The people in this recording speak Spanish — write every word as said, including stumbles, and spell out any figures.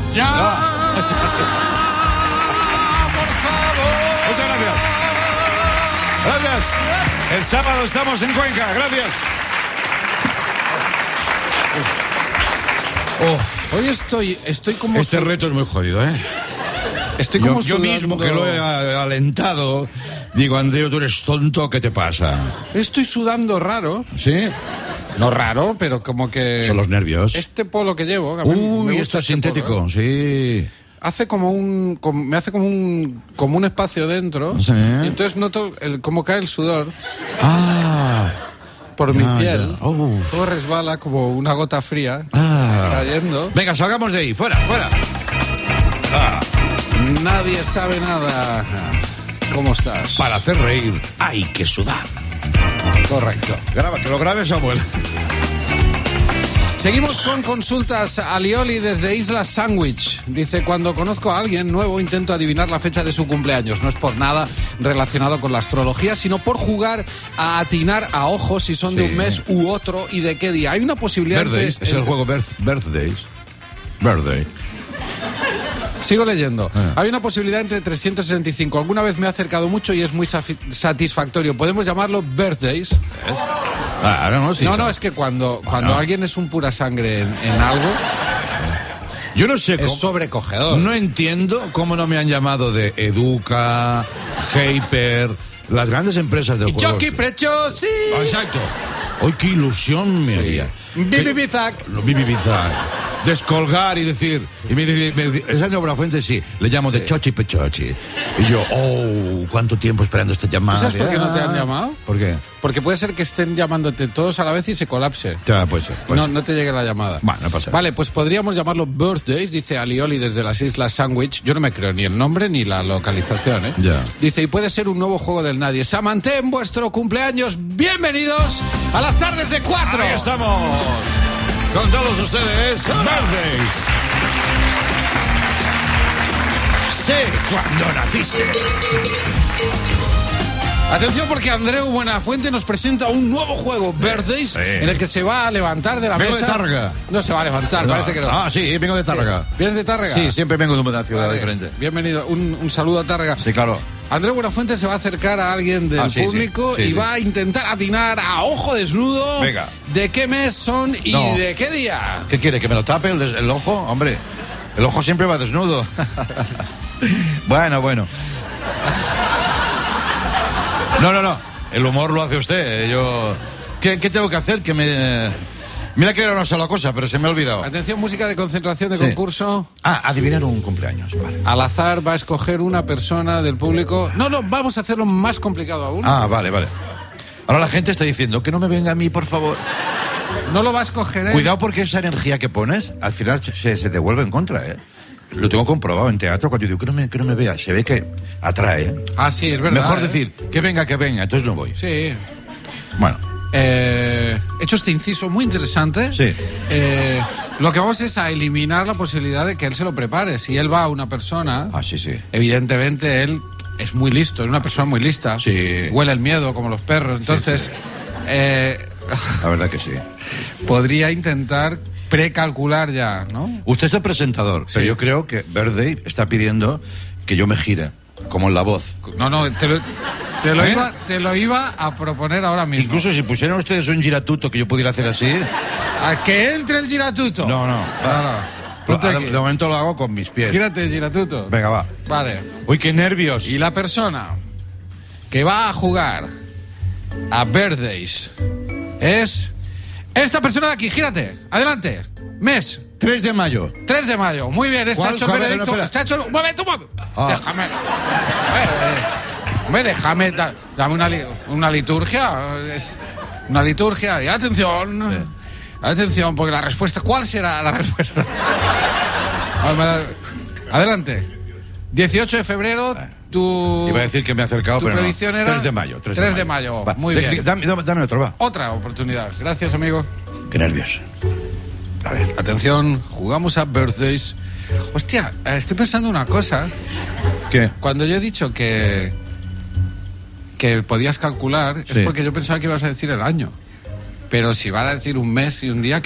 Ya, No. por favor. Muchas gracias. Gracias. El sábado estamos en Cuenca. Gracias. Uf. Hoy estoy, estoy como... Este su- reto es muy jodido, ¿eh? Estoy como Yo, yo sudando- mismo que lo he a- alentado, digo, Andreu, tú eres tonto, ¿qué te pasa? Estoy sudando raro. ¿Sí? No raro, pero como que... Son los nervios. Este polo que llevo... que a mí me Uy, gusta esto es este sintético, polo, ¿eh? sí. Hace como un... como- me hace como un... como un espacio dentro. Sí. Y entonces noto el, como cae el sudor Ah, por mi Ya, piel. ya. Uf. Todo resbala como una gota fría ah. cayendo. Venga, salgamos de ahí, fuera, fuera. Ah, Nadie sabe nada. ¿Cómo estás? para hacer reír hay que sudar. Correcto. Graba, que lo grabes, Samuel. Seguimos con consultas. Alioli desde Isla Sandwich dice: cuando conozco a alguien nuevo intento adivinar la fecha de su cumpleaños. No es por nada relacionado con la astrología, sino por jugar a atinar a ojos si son de Sí. un mes u otro y de qué día. Hay una posibilidad... Birthdays, entre- es el juego birth- Birthdays. Birthday. Sigo leyendo. Ah. Hay una posibilidad entre trescientos sesenta y cinco. Alguna vez me he acercado mucho y es muy safi- satisfactorio. Podemos llamarlo birthdays. Ah, no, sí, no, sí. no, es que cuando, cuando no. alguien es un pura sangre en, en algo, Yo no sé es cómo... sobrecogedor. No entiendo cómo no me han llamado de Educa, Hyper, las grandes empresas de Y juegos. Chucky Prechosi. Ah, exacto. Hoy qué ilusión me haría. Bibi Bizac. Lo Bibi Bizarre. Descolgar y decir, y me dice, me dice, ¿es Año Buenafuente? Sí, le llamo de Chochi Pechochi. Y yo, oh, cuánto tiempo esperando esta llamada. ¿Tú sabes por qué no te han Ah. llamado? ¿Por qué? Porque puede ser que estén llamándote todos a la vez y se colapse. Ya, puede ser. puede No, ser. no te llegue la llamada. Bueno, no pasa nada. Vale, pues podríamos llamarlo Birthdays, dice Alioli desde las Islas Sandwich. Yo no me creo ni el nombre ni la localización, ¿eh? Ya. Dice, y puede ser un nuevo juego del nadie. Samanté en vuestro cumpleaños. Bienvenidos a las tardes de cuatro. Ahí estamos. Con todos ustedes, Birthdays. Sé cuándo naciste. Atención porque Andreu Buenafuente nos presenta un nuevo juego, Birthdays, sí. en el que se va a levantar de la Vengo mesa. de Tárrega. No se va a levantar, parece que no. Ah, sí, vengo de Tárrega. ¿Vienes de Tárrega? Sí, siempre vengo de una ciudad Vale, diferente. Bienvenido. Un, un saludo a Tárrega. Sí, claro. Andreu Buenafuente se va a acercar a alguien del Ah, sí, público sí, sí, y sí. va a intentar atinar a ojo desnudo Venga. de qué mes son y No. de qué día. ¿Qué quiere? ¿Que me lo tape el, des- el ojo? Hombre, el ojo siempre va desnudo. Bueno, bueno. No, no, no. El humor lo hace usted. eh, Yo... ¿Qué, qué tengo que hacer? Que me... Mira que era una sola cosa, pero se me ha olvidado. Atención, música de concentración de Sí. concurso. Ah, adivinar un cumpleaños. Vale. Al azar va a escoger una persona del público. No, no, vamos a hacerlo más complicado aún. Ah, vale, vale. Ahora la gente está diciendo que no me venga a mí, por favor. No lo va a escoger él. Cuidado porque esa energía que pones, al final se, se- se devuelve en contra, ¿eh? Lo tengo comprobado en teatro, cuando yo digo que no me, que no me vea, se ve que atrae, ¿eh? Ah, sí, es verdad. Mejor ¿eh? decir, que venga, que venga, entonces no voy. Sí. Bueno, Eh, he hecho este inciso muy interesante. Sí. Eh, lo que vamos es a eliminar la posibilidad de que él se lo prepare. Si él va a una persona, ah, sí, sí. evidentemente él es muy listo, es una persona muy lista. Sí. Huele el miedo como los perros. Entonces, eh, La verdad que sí. podría intentar precalcular ya, ¿no? Usted es el presentador, pero Sí. yo creo que Birthday está pidiendo que yo me gire, como en La Voz. No, no, te lo, te lo, ¿Eh? iba, te lo iba a proponer ahora mismo. Incluso si pusieran ustedes un giratuto que yo pudiera hacer así... A que entre el giratuto. No, no. No, no. Ponte De, aquí. de momento lo hago con mis pies. Gírate el giratuto. Venga, va. Vale. Uy, qué nervios. Y la persona que va a jugar a Birthdays es esta persona de aquí. Gírate. Adelante. Mes. tres de mayo. tres de mayo. Muy bien. Está ¿Cuál? hecho el ¿Cuál? veredicto. No, espera. Está hecho el... Un momento, un momento. Ah. Déjame. Eh, Hombre, déjame. da- Dame una, li- una liturgia. Es una liturgia. Y atención. Atención, porque la respuesta... ¿Cuál será la respuesta? Adelante. dieciocho de febrero, tu... Iba a decir que me he acercado, ¿Tu pero no. predicción era? tres de mayo. tres tres de mayo. Va, Muy de- bien. de- Dame, dame- dame otro, va. Otra oportunidad. Gracias, amigo. Qué nervios. A ver. Atención, jugamos a Birthdays. Hostia, eh, estoy pensando una cosa. ¿Qué? Cuando yo he dicho que que podías calcular, Sí. es porque yo pensaba que ibas a decir el año. Pero si va a decir un mes y un día...